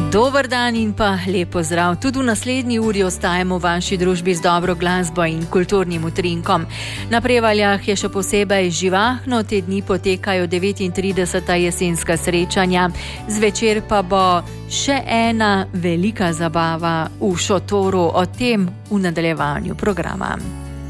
Dober dan in pa lep pozdrav. Tudi v naslednji uri ostajamo v vaši družbi z dobro glasbo in kulturnim utrinkom. Na Prevaljah je še posebej živahno, te dni potekajo 39. jesenska srečanja. Zvečer pa bo še ena velika zabava v šotoru, o tem v nadaljevanju programa.